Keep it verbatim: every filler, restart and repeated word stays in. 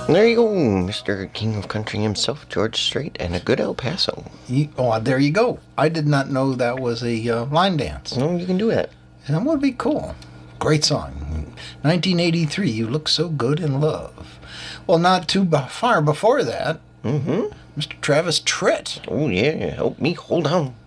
There you go, Mister King of Country himself, George Strait, and a good El Paso. You, oh, there you go. I did not know that was a uh, line dance. No, you can do that. That would be cool. Great song. nineteen eighty-three, You Look So Good in Love. Well, not too far before that, Mm-hmm. Mister Travis Tritt. Oh, yeah. Help me hold on.